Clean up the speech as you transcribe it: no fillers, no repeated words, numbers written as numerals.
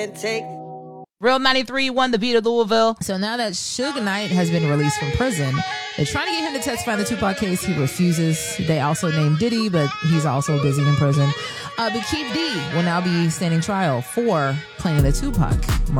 Real 93 won the beat of Louisville. So now that Suge Knight has been released from prison, they're trying to get him to testify in the Tupac case. He refuses. They also named Diddy, but he's also busy in prison. But Keith D will now be standing trial for playing the Tupac murder.